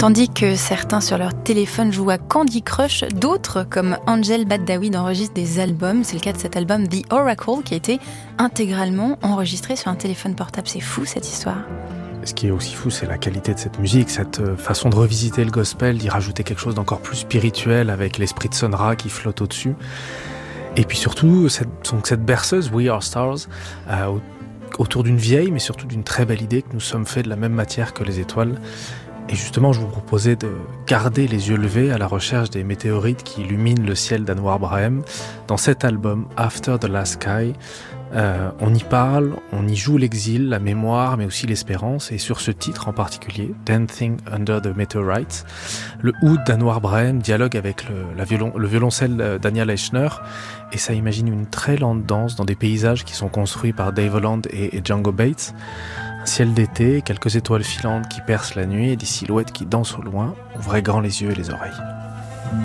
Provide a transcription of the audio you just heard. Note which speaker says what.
Speaker 1: Tandis que certains sur leur téléphone jouent à Candy Crush, d'autres, comme Angel Baddaoui, enregistrent des albums. C'est le cas de cet album The Oracle qui a été intégralement enregistré sur un téléphone portable. C'est fou cette histoire.
Speaker 2: Ce qui est aussi fou, c'est la qualité de cette musique, cette façon de revisiter le gospel, d'y rajouter quelque chose d'encore plus spirituel avec l'esprit de Sun Ra qui flotte au-dessus. Et puis surtout, cette berceuse, We Are Stars, autour d'une vieille, mais surtout d'une très belle idée que nous sommes faits de la même matière que les étoiles. Et justement, je vous proposais de garder les yeux levés à la recherche des météorites qui illuminent le ciel d'Anwar Brahim. Dans cet album, After the Last Sky, on y parle, on y joue l'exil, la mémoire, mais aussi l'espérance. Et sur ce titre en particulier, Dancing Under the Meteorites, le oud d'Anwar Brahim dialogue avec le violoncelle Daniel Eichner, et ça imagine une très lente danse dans des paysages qui sont construits par Dave Holland et Django Bates. Un ciel d'été, quelques étoiles filantes qui percent la nuit et des silhouettes qui dansent au loin. Ouvrez grand les yeux et les oreilles.